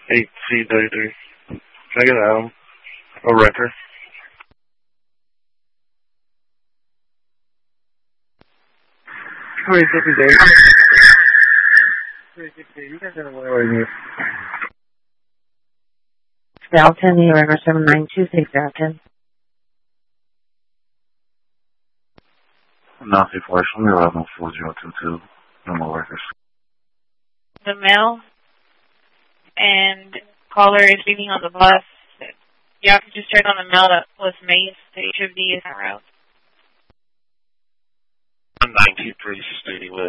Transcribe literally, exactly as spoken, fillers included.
eight C thirty-three. Check it out. A wrecker. three fifty-eight. three fifty-eight. You guys are away right here. Delta, New York, seven nine two six, Delta. Nazi Force, let me arrive on four zero two two. No more workers. The mail and caller is leaving on the bus. You have to just check on the mail that was made. The H O D is en route. ninety-three, stay with.